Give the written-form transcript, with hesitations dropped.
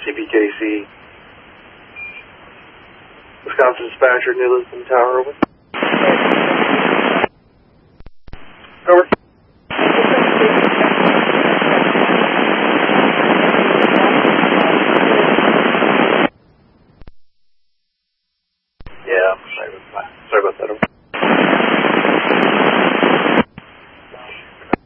CPKC. Wisconsin dispatcher, New Lisbon Tower, over. Over. Yeah, sorry about that. Over.